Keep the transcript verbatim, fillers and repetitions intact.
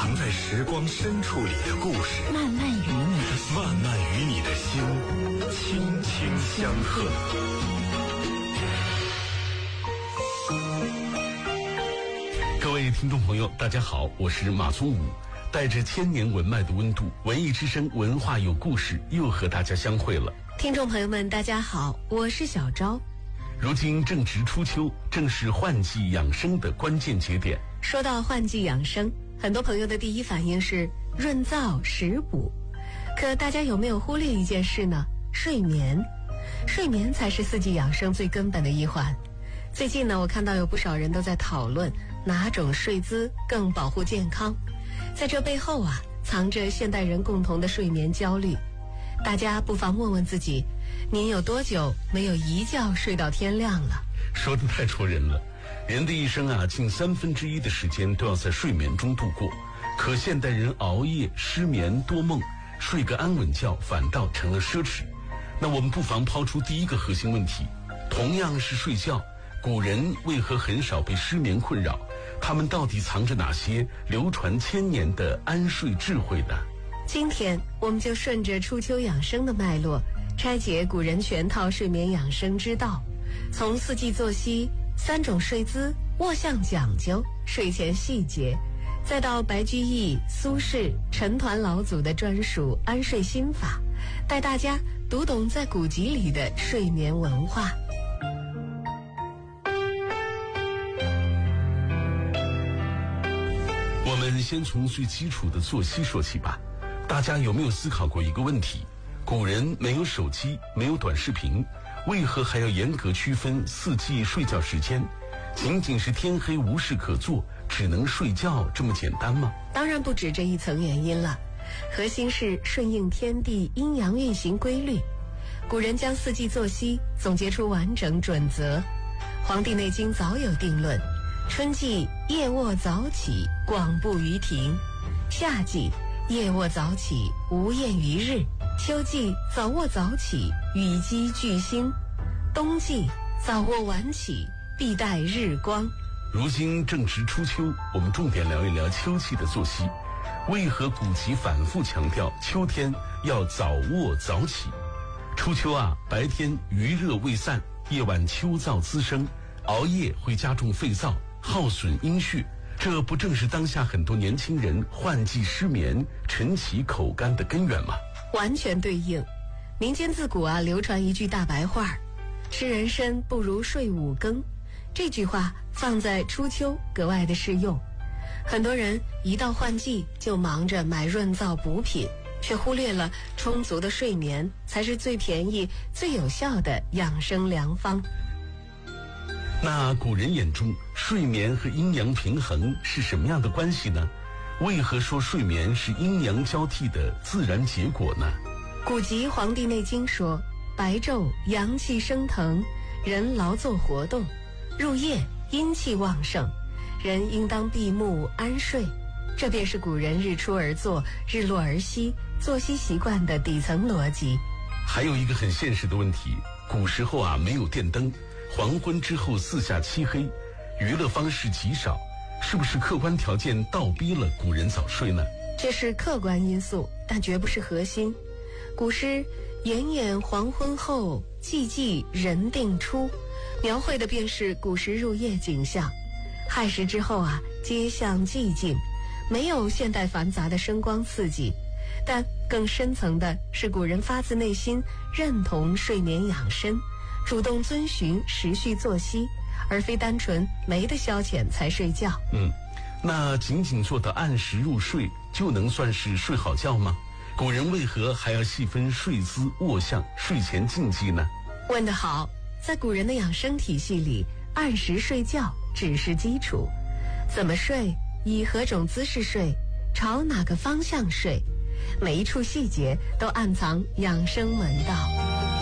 藏在时光深处里的故事， 慢慢与你的心， 慢慢与你的心轻轻相和。 各位听众朋友，大家好，我是马宗武，带着千年文脉的温度，文艺之声文化有故事又和大家相会了。 听众朋友们，大家好，我是小昭。 如今正值初秋，正是换季养生的关键节点。 说到换季养生，很多朋友的第一反应是润燥食补，可大家有没有忽略一件事呢？睡眠。睡眠才是四季养生最根本的一环。最近呢，我看到有不少人都在讨论哪种睡姿更保护健康。在这背后啊，藏着现代人共同的睡眠焦虑。大家不妨问问自己，您有多久没有一觉睡到天亮了？ 说得太戳人了。人的一生啊，近三分之一的时间都要在睡眠中度过，可现代人熬夜、失眠、多梦，睡个安稳觉反倒成了奢侈。那我们不妨抛出第一个核心问题，同样是睡觉，古人为何很少被失眠困扰？他们到底藏着哪些流传千年的安睡智慧呢？ 今天我们就顺着初秋养生的脉络，拆解古人全套睡眠养生之道，从四季作息、三种睡姿、卧相讲究、睡前细节，再到白居易、苏轼、陈抟老祖的专属安睡心法，带大家读懂在古籍里的睡眠文化。 我们先从最基础的作息说起吧。大家有没有思考过一个问题？古人没有手机，没有短视频，为何还要严格区分四季睡觉时间？仅仅是天黑无事可做，只能睡觉这么简单吗？ 当然不止这一层原因了，核心是顺应天地阴阳运行规律。古人将四季作息总结出完整准则，《黄帝内经》早有定论：春季夜卧早起，广步于庭；夏季夜卧早起，无厌于日；秋季早卧早起，与鸡俱兴；冬季早卧晚起，必待日光。 如今正值初秋，我们重点聊一聊秋季的作息。为何古籍反复强调秋天要早卧早起？初秋啊，白天余热未散，夜晚秋燥滋生，熬夜会加重肺燥，耗损阴血。这不正是当下很多年轻人换季失眠、晨起口干的根源吗？ 完全对应。民间自古啊，流传一句大白话：吃人参不如睡五更。这句话放在初秋格外的适用。很多人一到换季就忙着买润燥补品，却忽略了充足的睡眠才是最便宜、最有效的养生良方。 那古人眼中睡眠和阴阳平衡是什么样的关系呢？为何说睡眠是阴阳交替的自然结果呢？ 古籍《黄帝内经》说，白昼阳气升腾，人劳作活动，入夜阴气旺盛，人应当闭目安睡。这便是古人日出而作，日落而息作息习惯的底层逻辑。 还有一个很现实的问题，古时候啊没有电灯，黄昏之后四下漆黑，娱乐方式极少，是不是客观条件倒逼了古人早睡呢？ 这是客观因素，但绝不是核心。古诗炎炎黄昏后，寂寂人定出，描绘的便是古时入夜景象。亥时之后啊，街巷寂静，没有现代繁杂的声光刺激，但更深层的是古人发自内心认同睡眠养生，主动遵循时序作息，而非单纯没得消遣才睡觉。 嗯，那仅仅做到按时入睡就能算是睡好觉吗？古人为何还要细分睡姿、卧相、睡前禁忌呢？ 问得好，在古人的养生体系里，按时睡觉只是基础，怎么睡，以何种姿势睡，朝哪个方向睡，每一处细节都暗藏养生门道。